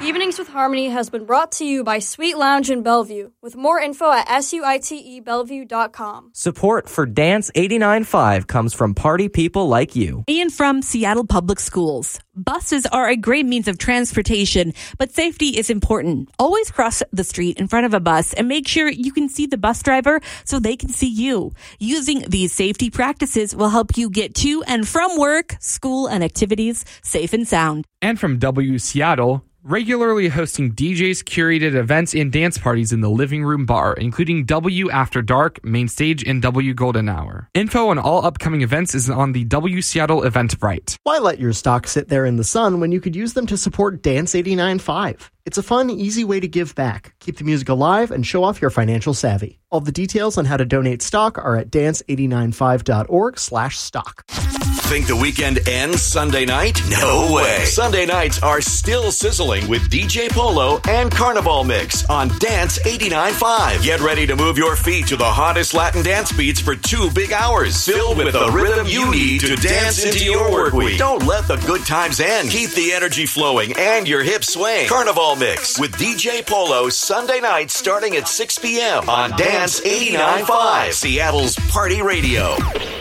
Evenings with Harmony has been brought to you by Sweet Lounge in Bellevue, with more info at suitebellevue.com. Support for Dance 89.5 comes from party people like you. And from Seattle Public Schools. Buses are a great means of transportation, but safety is important. Always cross the street in front of a bus and make sure you can see the bus driver so they can see you. Using these safety practices will help you get to and from work, school, and activities safe and sound. And from W Seattle, regularly hosting DJs, curated events, and dance parties in the Living Room Bar, including W After Dark, Main Stage, and W Golden Hour. Info on all upcoming events is on the W Seattle Eventbrite. Why let your stock sit there in the sun when you could use them to support Dance 89.5? It's a fun, easy way to give back, keep the music alive, and show off your financial savvy. All the details on how to donate stock are at dance895.org/stock. Think the weekend ends Sunday night? No way. Sunday nights are still sizzling with DJ Polo and Carnival Mix on Dance 89.5. Get ready to move your feet to the hottest Latin dance beats for 2 big hours, filled with the rhythm you need to dance into your work week. Don't let the good times end. Keep the energy flowing and your hips swaying. Carnival Mix with DJ Polo Sunday night starting at 6 p.m. on Dance 89.5, Seattle's Party Radio.